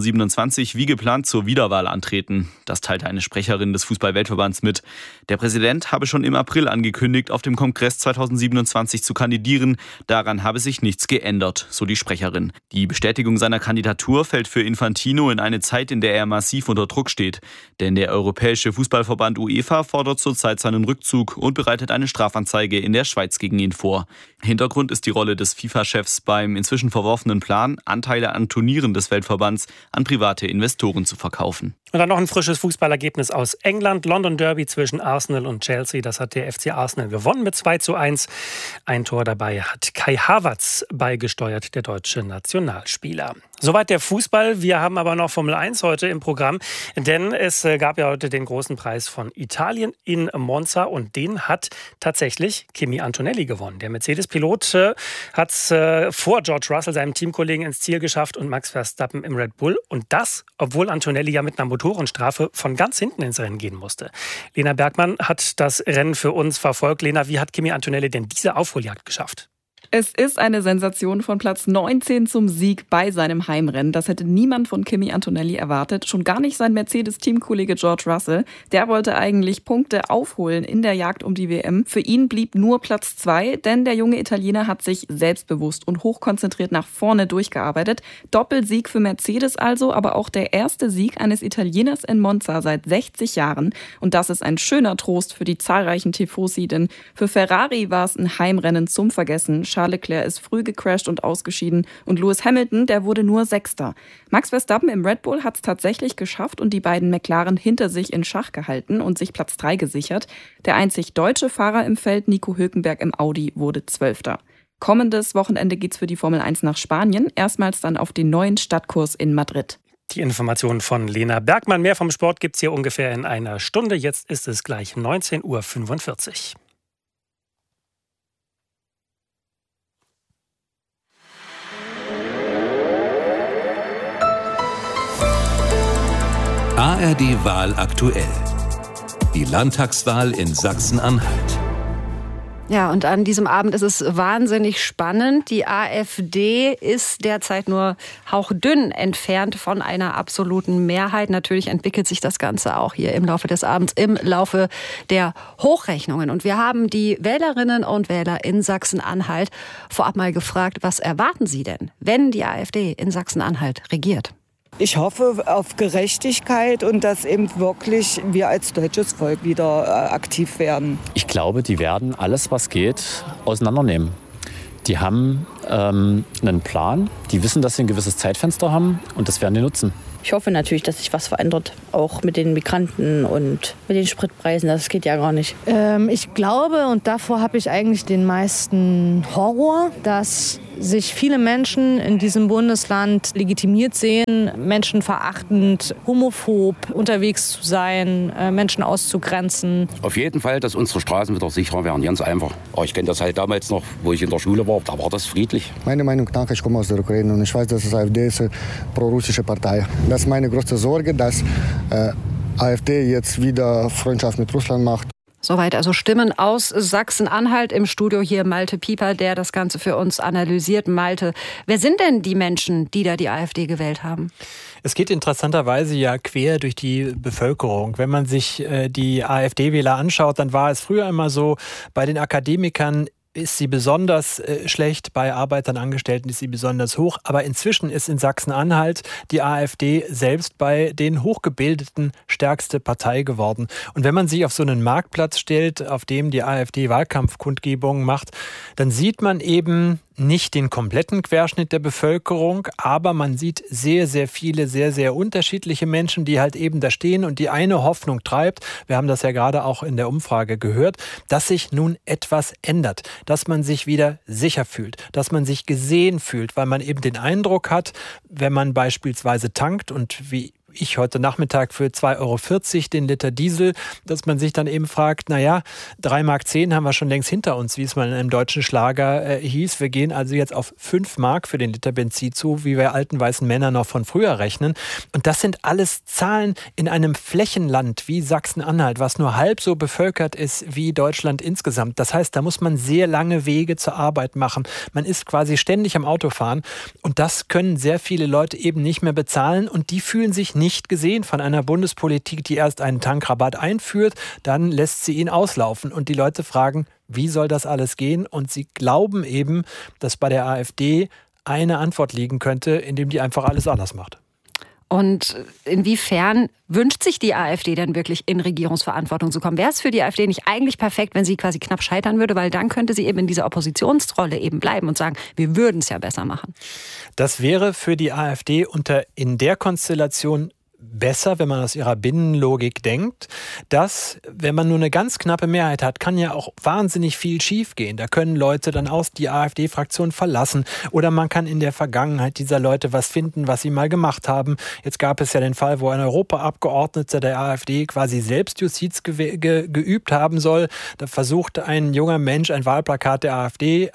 2027 wie geplant zur Wiederwahl antreten. Das teilte eine Sprecherin des Fußball-Weltverbands mit. Der Präsident habe schon im April angekündigt, auf dem Kongress 2027 zu kandidieren. Daran habe sich nichts geändert, so die Sprecherin. Die Bestätigung seiner Kandidatur fällt für Infantino in eine Zeit, in der er massiv unter Druck steht. Denn der Europäische Fußballverband UEFA fordert zurzeit seinen Rückzug und bereitet eine Strafanzeige in der Schweiz gegen ihn vor. Hintergrund ist die Rolle des FIFA-Chefs beim inzwischen verworfenen Plan, Anteile an Turnieren des Weltverbands an private Investoren zu verkaufen. Und dann noch ein frisches Fußballergebnis aus England. London Derby zwischen Arsenal und Chelsea. Das hat der FC Arsenal gewonnen mit 2:1. Ein Tor dabei hat Kai Havertz beigesteuert, der deutsche Nationalspieler. Soweit der Fußball. Wir haben aber noch Formel 1 heute im Programm. Denn es gab ja heute den großen Preis von Italien in Monza. Und den hat tatsächlich Kimi Antonelli gewonnen. Der Mercedes-Pilot hat es vor George Russell, seinem Teamkollegen, ins Ziel geschafft und Max Verstappen im Red Bull. Und das, obwohl Antonelli ja mit einer Motorenstrafe von ganz hinten ins Rennen gehen musste. Lena Bergmann hat das Rennen für uns verfolgt. Lena, wie hat Kimi Antonelli denn diese Aufholjagd geschafft? Es ist eine Sensation von Platz 19 zum Sieg bei seinem Heimrennen. Das hätte niemand von Kimi Antonelli erwartet. Schon gar nicht sein Mercedes-Teamkollege George Russell. Der wollte eigentlich Punkte aufholen in der Jagd um die WM. Für ihn blieb nur Platz 2, denn der junge Italiener hat sich selbstbewusst und hochkonzentriert nach vorne durchgearbeitet. Doppelsieg für Mercedes also, aber auch der erste Sieg eines Italieners in Monza seit 60 Jahren. Und das ist ein schöner Trost für die zahlreichen Tifosi, denn für Ferrari war es ein Heimrennen zum Vergessen. Charles Leclerc ist früh gecrasht und ausgeschieden und Lewis Hamilton, der wurde nur Sechster. Max Verstappen im Red Bull hat es tatsächlich geschafft und die beiden McLaren hinter sich in Schach gehalten und sich Platz 3 gesichert. Der einzig deutsche Fahrer im Feld, Nico Hülkenberg im Audi, wurde 12. Kommendes Wochenende geht's für die Formel 1 nach Spanien, erstmals dann auf den neuen Stadtkurs in Madrid. Die Informationen von Lena Bergmann. Mehr vom Sport gibt's hier ungefähr in einer Stunde. Jetzt ist es gleich 19:45 Uhr. ARD-Wahl aktuell. Die Landtagswahl in Sachsen-Anhalt. Ja, und an diesem Abend ist es wahnsinnig spannend. Die AfD ist derzeit nur hauchdünn entfernt von einer absoluten Mehrheit. Natürlich entwickelt sich das Ganze auch hier im Laufe des Abends, im Laufe der Hochrechnungen. Und wir haben die Wählerinnen und Wähler in Sachsen-Anhalt vorab mal gefragt, was erwarten sie denn, wenn die AfD in Sachsen-Anhalt regiert? Ich hoffe auf Gerechtigkeit und dass eben wirklich wir als deutsches Volk wieder aktiv werden. Ich glaube, die werden alles, was geht, auseinandernehmen. Die haben einen Plan, die wissen, dass sie ein gewisses Zeitfenster haben und das werden die nutzen. Ich hoffe natürlich, dass sich was verändert, auch mit den Migranten und mit den Spritpreisen. Das geht ja gar nicht. Ich glaube, und davor habe ich eigentlich den meisten Horror, dass sich viele Menschen in diesem Bundesland legitimiert sehen, menschenverachtend, homophob unterwegs zu sein, Menschen auszugrenzen. Auf jeden Fall, dass unsere Straßen wieder sicherer werden, ganz einfach. Aber ich kenne das halt damals noch, wo ich in der Schule war, da war das friedlich. Meiner Meinung nach, ich komme aus der Ukraine und ich weiß, dass die AfD ist eine pro-russische Partei. Das ist meine größte Sorge, dass AfD jetzt wieder Freundschaft mit Russland macht. Soweit also Stimmen aus Sachsen-Anhalt. Im Studio hier Malte Pieper, der das Ganze für uns analysiert. Malte, wer sind denn die Menschen, die da die AfD gewählt haben? Es geht interessanterweise ja quer durch die Bevölkerung. Wenn man sich die AfD-Wähler anschaut, dann war es früher immer so, bei den Akademikern ist sie besonders schlecht, bei Arbeitern, Angestellten ist sie besonders hoch. Aber inzwischen ist in Sachsen-Anhalt die AfD selbst bei den Hochgebildeten stärkste Partei geworden. Und wenn man sich auf so einen Marktplatz stellt, auf dem die AfD Wahlkampfkundgebungen macht, dann sieht man eben nicht den kompletten Querschnitt der Bevölkerung, aber man sieht sehr, sehr viele, sehr, sehr unterschiedliche Menschen, die halt eben da stehen und die eine Hoffnung treibt, wir haben das ja gerade auch in der Umfrage gehört, dass sich nun etwas ändert, dass man sich wieder sicher fühlt, dass man sich gesehen fühlt, weil man eben den Eindruck hat, wenn man beispielsweise tankt und wie ich heute Nachmittag für 2,40 € den Liter Diesel, dass man sich dann eben fragt, 3,10 Mark haben wir schon längst hinter uns, wie es mal in einem deutschen Schlager hieß. Wir gehen also jetzt auf 5 Mark für den Liter Benzin zu, wie wir alten weißen Männer noch von früher rechnen. Und das sind alles Zahlen in einem Flächenland wie Sachsen-Anhalt, was nur halb so bevölkert ist wie Deutschland insgesamt. Das heißt, da muss man sehr lange Wege zur Arbeit machen. Man ist quasi ständig am Autofahren und das können sehr viele Leute eben nicht mehr bezahlen und die fühlen sich nicht gesehen von einer Bundespolitik, die erst einen Tankrabatt einführt, dann lässt sie ihn auslaufen. Und die Leute fragen, wie soll das alles gehen? Und sie glauben eben, dass bei der AfD eine Antwort liegen könnte, indem die einfach alles anders macht. Und inwiefern wünscht sich die AfD denn wirklich in Regierungsverantwortung zu kommen? Wäre es für die AfD nicht eigentlich perfekt, wenn sie quasi knapp scheitern würde? Weil dann könnte sie eben in dieser Oppositionsrolle eben bleiben und sagen, wir würden es ja besser machen. Das wäre für die AfD in der Konstellation besser, wenn man aus ihrer Binnenlogik denkt, dass, wenn man nur eine ganz knappe Mehrheit hat, kann ja auch wahnsinnig viel schiefgehen. Da können Leute dann auch die AfD-Fraktion verlassen oder man kann in der Vergangenheit dieser Leute was finden, was sie mal gemacht haben. Jetzt gab es ja den Fall, wo ein Europaabgeordneter der AfD quasi Selbstjustiz geübt haben soll. Da versuchte ein junger Mensch ein Wahlplakat der AfD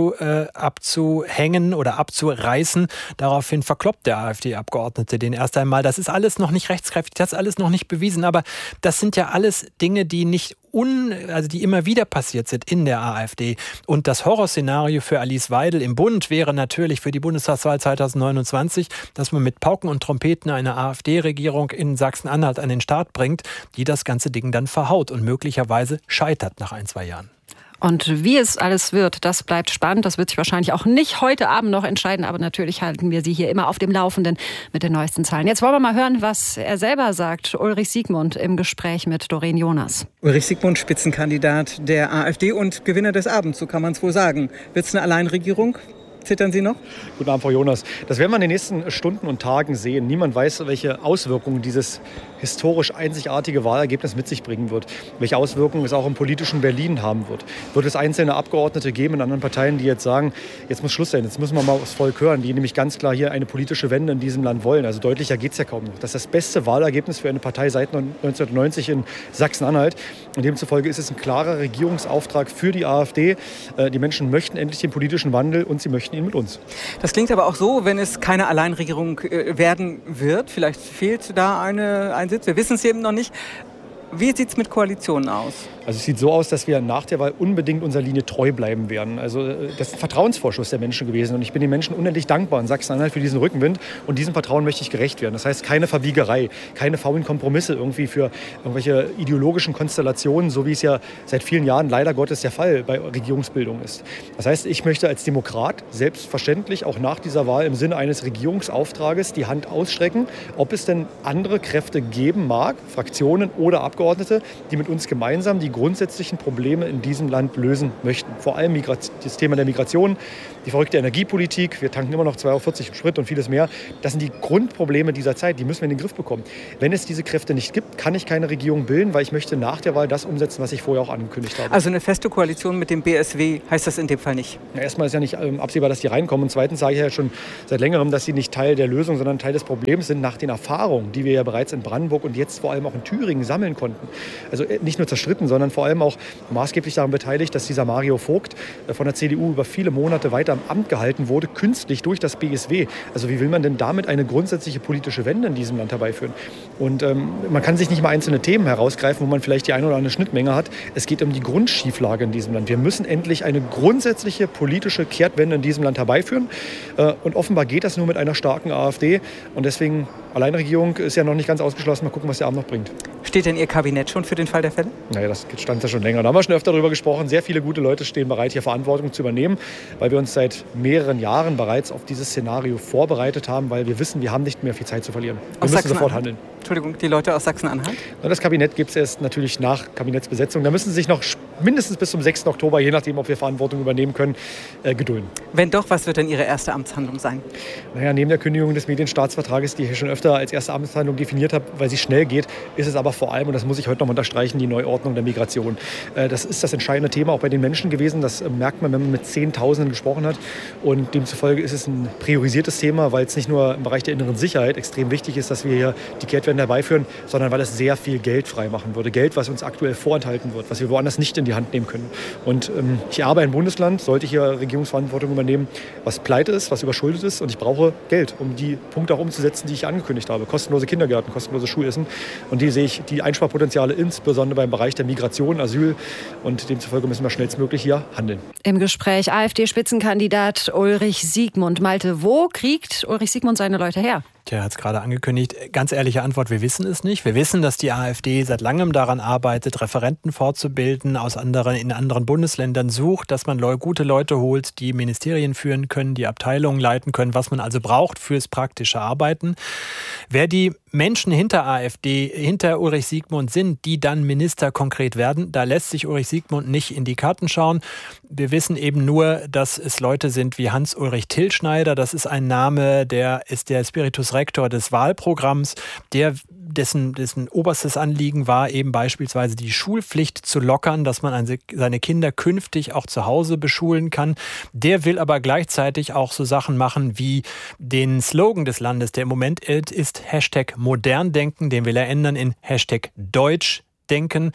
abzuhängen oder abzureißen. Daraufhin verkloppt der AfD-Abgeordnete den erst einmal. Das ist alles noch nicht rechtskräftig, das ist alles noch nicht bewiesen, aber das sind ja alles Dinge, die die immer wieder passiert sind in der AfD. Und das Horrorszenario für Alice Weidel im Bund wäre natürlich für die Bundestagswahl 2029, dass man mit Pauken und Trompeten eine AfD-Regierung in Sachsen-Anhalt an den Start bringt, die das ganze Ding dann verhaut und möglicherweise scheitert nach 1-2 Jahren. Und wie es alles wird, das bleibt spannend. Das wird sich wahrscheinlich auch nicht heute Abend noch entscheiden. Aber natürlich halten wir Sie hier immer auf dem Laufenden mit den neuesten Zahlen. Jetzt wollen wir mal hören, was er selber sagt. Ulrich Siegmund im Gespräch mit Doreen Jonas. Ulrich Siegmund, Spitzenkandidat der AfD und Gewinner des Abends, so kann man es wohl sagen. Wird es eine Alleinregierung? Zittern Sie noch? Guten Abend, Frau Jonas. Das werden wir in den nächsten Stunden und Tagen sehen. Niemand weiß, welche Auswirkungen dieses historisch einzigartige Wahlergebnis mit sich bringen wird. Welche Auswirkungen es auch im politischen Berlin haben wird. Wird es einzelne Abgeordnete geben in anderen Parteien, die jetzt sagen, jetzt muss Schluss sein, jetzt müssen wir mal aufs Volk hören, die nämlich ganz klar hier eine politische Wende in diesem Land wollen. Also deutlicher geht es ja kaum noch. Das ist das beste Wahlergebnis für eine Partei seit 1990 in Sachsen-Anhalt. Und demzufolge ist es ein klarer Regierungsauftrag für die AfD. Die Menschen möchten endlich den politischen Wandel und sie möchten ihn mit uns. Das klingt aber auch so, wenn es keine Alleinregierung werden wird. Vielleicht fehlt da ein Sitz. Wir wissen es eben noch nicht. Wie sieht es mit Koalitionen aus? Also es sieht so aus, dass wir nach der Wahl unbedingt unserer Linie treu bleiben werden. Also das ist ein Vertrauensvorschuss der Menschen gewesen und ich bin den Menschen unendlich dankbar in Sachsen-Anhalt für diesen Rückenwind und diesem Vertrauen möchte ich gerecht werden. Das heißt, keine Verbiegerei, keine faulen Kompromisse irgendwie für irgendwelche ideologischen Konstellationen, so wie es ja seit vielen Jahren leider Gottes der Fall bei Regierungsbildung ist. Das heißt, ich möchte als Demokrat selbstverständlich auch nach dieser Wahl im Sinne eines Regierungsauftrages die Hand ausstrecken, ob es denn andere Kräfte geben mag, Fraktionen oder Abgeordnete, die mit uns gemeinsam die grundsätzlichen Probleme in diesem Land lösen möchten. Vor allem das Thema der Migration, die verrückte Energiepolitik, wir tanken immer noch 2,40 € im Sprit und vieles mehr. Das sind die Grundprobleme dieser Zeit, die müssen wir in den Griff bekommen. Wenn es diese Kräfte nicht gibt, kann ich keine Regierung bilden, weil ich möchte nach der Wahl das umsetzen, was ich vorher auch angekündigt habe. Also eine feste Koalition mit dem BSW heißt das in dem Fall nicht? Ja, erstmal ist ja nicht absehbar, dass die reinkommen und zweitens sage ich ja schon seit längerem, dass sie nicht Teil der Lösung, sondern Teil des Problems sind nach den Erfahrungen, die wir ja bereits in Brandenburg und jetzt vor allem auch in Thüringen sammeln konnten. Also nicht nur zerstritten, sondern vor allem auch maßgeblich daran beteiligt, dass dieser Mario Vogt von der CDU über viele Monate weiter im Amt gehalten wurde, künstlich durch das BSW. Also wie will man denn damit eine grundsätzliche politische Wende in diesem Land herbeiführen? Und man kann sich nicht mal einzelne Themen herausgreifen, wo man vielleicht die eine oder andere Schnittmenge hat. Es geht um die Grundschieflage in diesem Land. Wir müssen endlich eine grundsätzliche politische Kehrtwende in diesem Land herbeiführen. Und offenbar geht das nur mit einer starken AfD. Und deswegen, Alleinregierung ist ja noch nicht ganz ausgeschlossen. Mal gucken, was der Abend noch bringt. Steht denn Ihr Kabinett schon für den Fall der Fälle? Naja, das stand ja schon länger. Da haben wir schon öfter darüber gesprochen. Sehr viele gute Leute stehen bereit, hier Verantwortung zu übernehmen, weil wir uns seit mehreren Jahren bereits auf dieses Szenario vorbereitet haben, weil wir wissen, wir haben nicht mehr viel Zeit zu verlieren. Wir müssen sofort handeln. Entschuldigung, die Leute aus Sachsen-Anhalt? Das Kabinett gibt es erst natürlich nach Kabinettsbesetzung. Da müssen Sie sich noch mindestens bis zum 6. Oktober, je nachdem, ob wir Verantwortung übernehmen können, gedulden. Wenn doch, was wird denn Ihre erste Amtshandlung sein? Naja, neben der Kündigung des Medienstaatsvertrages, die ich schon öfter als erste Amtshandlung definiert habe, weil sie schnell geht, ist es aber vor allem, und das muss ich heute noch mal unterstreichen, die Neuordnung der Migration. Das ist das entscheidende Thema auch bei den Menschen gewesen. Das merkt man, wenn man mit Zehntausenden gesprochen hat. Und demzufolge ist es ein priorisiertes Thema, weil es nicht nur im Bereich der inneren Sicherheit extrem wichtig ist, dass wir hier die Kehrtwende herbeiführen, sondern weil es sehr viel Geld freimachen würde. Geld, was uns aktuell vorenthalten wird, was wir woanders nicht in die Hand nehmen können. Und ich arbeite im Bundesland, sollte ich hier Regierungsverantwortung übernehmen, was pleite ist, was überschuldet ist. Und ich brauche Geld, um die Punkte auch umzusetzen, die ich angekündigt habe. Kostenlose Kindergärten, kostenlose Schulessen. Und die sehe ich, die Einsparpotenziale insbesondere beim Bereich der Migration, Asyl. Und demzufolge müssen wir schnellstmöglich hier handeln. Im Gespräch AfD-Spitzenkandidat Ulrich Siegmund. Malte, wo kriegt Ulrich Siegmund seine Leute her? Tja, er hat es gerade angekündigt. Ganz ehrliche Antwort, wir wissen es nicht. Wir wissen, dass die AfD seit langem daran arbeitet, Referenten fortzubilden, in anderen Bundesländern sucht, dass man gute Leute holt, die Ministerien führen können, die Abteilungen leiten können, was man also braucht fürs praktische Arbeiten. Wer die Menschen hinter AfD, hinter Ulrich Siegmund sind, die dann Minister konkret werden, da lässt sich Ulrich Siegmund nicht in die Karten schauen. Wir wissen eben nur, dass es Leute sind wie Hans-Ulrich Tilschneider. Das ist ein Name, der ist der Spiritus Rector des Wahlprogramms, dessen oberstes Anliegen war, eben beispielsweise die Schulpflicht zu lockern, dass man seine Kinder künftig auch zu Hause beschulen kann. Der will aber gleichzeitig auch so Sachen machen wie den Slogan des Landes, der im Moment ist #moderndenken, den will er ändern in #Deutsch. Denken,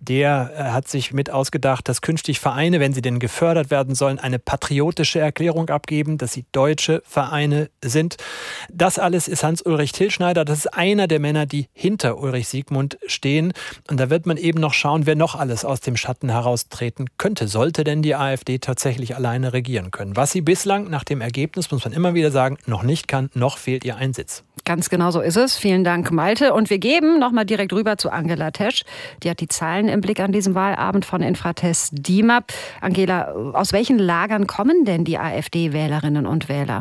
der hat sich mit ausgedacht, dass künftig Vereine, wenn sie denn gefördert werden sollen, eine patriotische Erklärung abgeben, dass sie deutsche Vereine sind. Das alles ist Hans-Ulrich Tilschneider. Das ist einer der Männer, die hinter Ulrich Siegmund stehen. Und da wird man eben noch schauen, wer noch alles aus dem Schatten heraustreten könnte. Sollte denn die AfD tatsächlich alleine regieren können? Was sie bislang nach dem Ergebnis, muss man immer wieder sagen, noch nicht kann, noch fehlt ihr ein Sitz. Ganz genau so ist es. Vielen Dank, Malte. Und wir geben nochmal direkt rüber zu Angela Tesch. Die hat die Zahlen im Blick an diesem Wahlabend von Infratest DIMAP. Angela, aus welchen Lagern kommen denn die AfD-Wählerinnen und Wähler?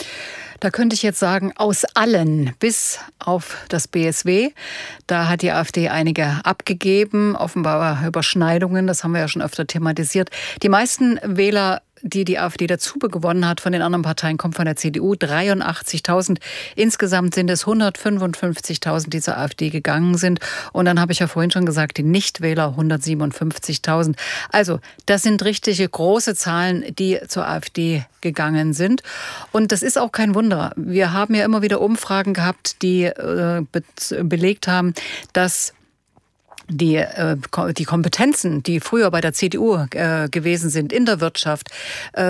Da könnte ich jetzt sagen, aus allen, bis auf das BSW. Da hat die AfD einige abgegeben, offenbar Überschneidungen, das haben wir ja schon öfter thematisiert. Die meisten Wähler, die AfD dazu gewonnen hat von den anderen Parteien, kommt von der CDU, 83.000. Insgesamt sind es 155.000, die zur AfD gegangen sind. Und dann habe ich ja vorhin schon gesagt, die Nichtwähler 157.000. Also das sind richtige große Zahlen, die zur AfD gegangen sind. Und das ist auch kein Wunder. Wir haben ja immer wieder Umfragen gehabt, die belegt haben, dass die Kompetenzen, die früher bei der CDU gewesen sind in der Wirtschaft,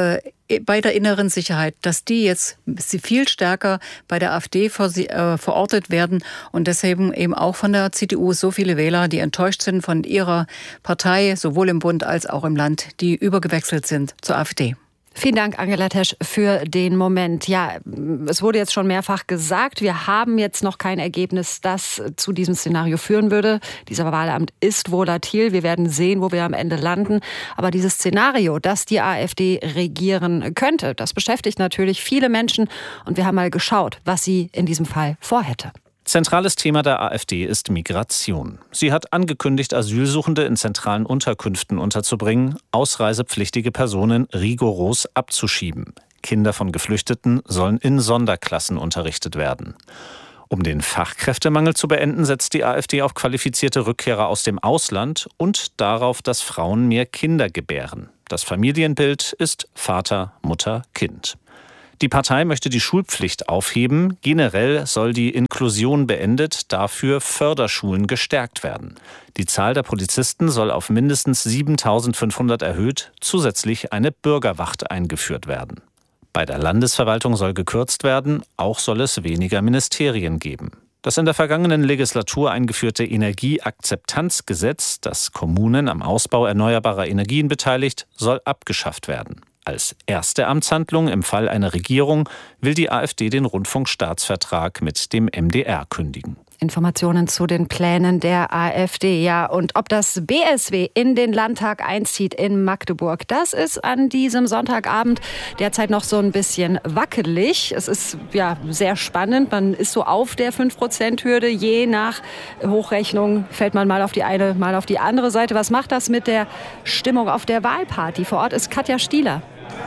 bei der inneren Sicherheit, dass die jetzt viel stärker bei der AfD verortet werden und deshalb eben auch von der CDU so viele Wähler, die enttäuscht sind von ihrer Partei, sowohl im Bund als auch im Land, die übergewechselt sind zur AfD. Vielen Dank, Angela Tesch, für den Moment. Ja, es wurde jetzt schon mehrfach gesagt, wir haben jetzt noch kein Ergebnis, das zu diesem Szenario führen würde. Dieser Wahlamt ist volatil. Wir werden sehen, wo wir am Ende landen. Aber dieses Szenario, dass die AfD regieren könnte, das beschäftigt natürlich viele Menschen. Und wir haben mal geschaut, was sie in diesem Fall vorhätte. Zentrales Thema der AfD ist Migration. Sie hat angekündigt, Asylsuchende in zentralen Unterkünften unterzubringen, ausreisepflichtige Personen rigoros abzuschieben. Kinder von Geflüchteten sollen in Sonderklassen unterrichtet werden. Um den Fachkräftemangel zu beenden, setzt die AfD auf qualifizierte Rückkehrer aus dem Ausland und darauf, dass Frauen mehr Kinder gebären. Das Familienbild ist Vater, Mutter, Kind. Die Partei möchte die Schulpflicht aufheben. Generell soll die Inklusion beendet, dafür Förderschulen gestärkt werden. Die Zahl der Polizisten soll auf mindestens 7.500 erhöht, zusätzlich eine Bürgerwacht eingeführt werden. Bei der Landesverwaltung soll gekürzt werden, auch soll es weniger Ministerien geben. Das in der vergangenen Legislatur eingeführte Energieakzeptanzgesetz, das Kommunen am Ausbau erneuerbarer Energien beteiligt, soll abgeschafft werden. Als erste Amtshandlung im Fall einer Regierung will die AfD den Rundfunkstaatsvertrag mit dem MDR kündigen. Informationen zu den Plänen der AfD. Ja, und ob das BSW in den Landtag einzieht in Magdeburg, das ist an diesem Sonntagabend derzeit noch so ein bisschen wackelig. Es ist ja sehr spannend. Man ist so auf der 5%-Hürde. Je nach Hochrechnung fällt man mal auf die eine, mal auf die andere Seite. Was macht das mit der Stimmung auf der Wahlparty? Vor Ort ist Katja Stieler.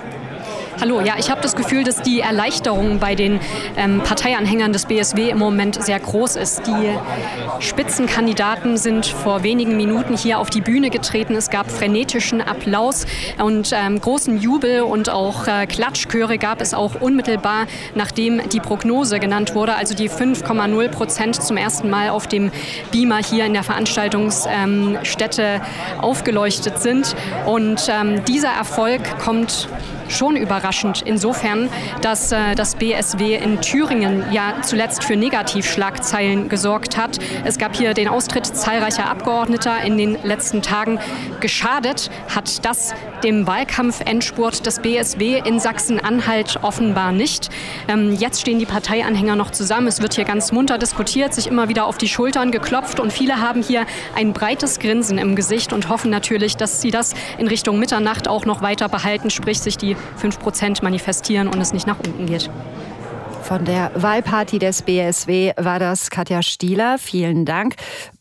Hallo, ja, ich habe das Gefühl, dass die Erleichterung bei den Parteianhängern des BSW im Moment sehr groß ist. Die Spitzenkandidaten sind vor wenigen Minuten hier auf die Bühne getreten. Es gab frenetischen Applaus und großen Jubel und auch Klatschchöre gab es auch unmittelbar, nachdem die Prognose genannt wurde, also die 5,0% zum ersten Mal auf dem Beamer hier in der Veranstaltungsstätte aufgeleuchtet sind. Und dieser Erfolg kommt schon überraschend insofern, dass das BSW in Thüringen ja zuletzt für Negativschlagzeilen gesorgt hat. Es gab hier den Austritt zahlreicher Abgeordneter in den letzten Tagen. Geschadet hat das dem Wahlkampfendspurt des BSW in Sachsen-Anhalt offenbar nicht. Jetzt stehen die Parteianhänger noch zusammen. Es wird hier ganz munter diskutiert, sich immer wieder auf die Schultern geklopft und viele haben hier ein breites Grinsen im Gesicht und hoffen natürlich, dass sie das in Richtung Mitternacht auch noch weiter behalten, sprich sich die 5% manifestieren und es nicht nach unten geht. Von der Wahlparty des BSW war das Katja Stieler. Vielen Dank.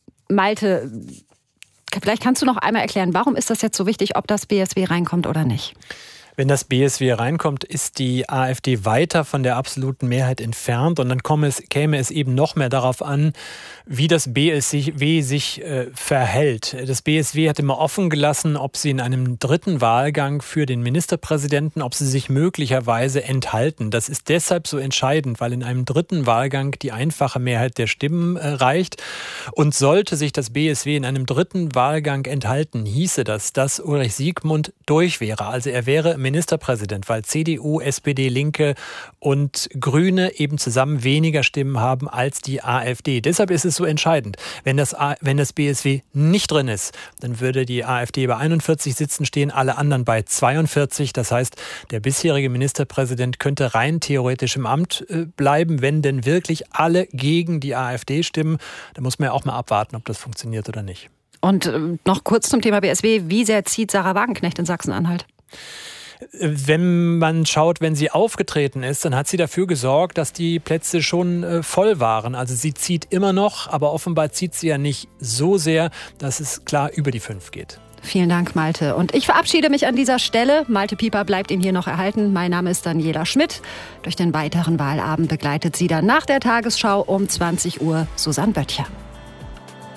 Malte, vielleicht kannst du noch einmal erklären, warum ist das jetzt so wichtig, ob das BSW reinkommt oder nicht? Wenn das BSW reinkommt, ist die AfD weiter von der absoluten Mehrheit entfernt und dann käme es eben noch mehr darauf an, wie das BSW sich verhält. Das BSW hat immer offen gelassen, ob sie in einem dritten Wahlgang für den Ministerpräsidenten, ob sie sich möglicherweise enthalten. Das ist deshalb so entscheidend, weil in einem dritten Wahlgang die einfache Mehrheit der Stimmen reicht. Und sollte sich das BSW in einem dritten Wahlgang enthalten, hieße das, dass Ulrich Siegmund durch wäre. Also er wäre Ministerpräsident, weil CDU, SPD, Linke und Grüne eben zusammen weniger Stimmen haben als die AfD. Deshalb ist es so entscheidend. Wenn das BSW nicht drin ist, dann würde die AfD bei 41 Sitzen stehen, alle anderen bei 42. Das heißt, der bisherige Ministerpräsident könnte rein theoretisch im Amt bleiben, wenn denn wirklich alle gegen die AfD stimmen. Da muss man ja auch mal abwarten, ob das funktioniert oder nicht. Und noch kurz zum Thema BSW. Wie sehr zieht Sarah Wagenknecht in Sachsen-Anhalt? Wenn man schaut, wenn sie aufgetreten ist, dann hat sie dafür gesorgt, dass die Plätze schon voll waren. Also sie zieht immer noch, aber offenbar zieht sie ja nicht so sehr, dass es klar über die 5 geht. Vielen Dank, Malte. Und ich verabschiede mich an dieser Stelle. Malte Pieper bleibt Ihnen hier noch erhalten. Mein Name ist Daniela Schmidt. Durch den weiteren Wahlabend begleitet Sie dann nach der Tagesschau um 20 Uhr Susanne Böttcher.